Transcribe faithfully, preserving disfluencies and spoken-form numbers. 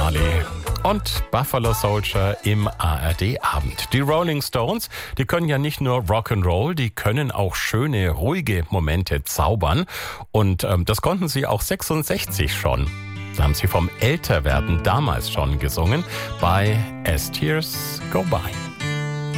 Marley und Buffalo Soldier im A R D-Abend. Die Rolling Stones, die können ja nicht nur Rock'n'Roll, die können auch schöne, ruhige Momente zaubern. Und ähm, das konnten sie auch sechsundsechzig schon. Da haben sie vom Älterwerden damals schon gesungen bei As Tears Go By.